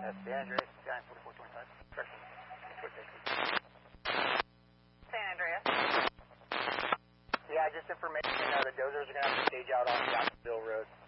San Andreas, Giant 4425. San Andreas. Yeah, just information. The dozers are going to have to stage out on Jacksonville Road.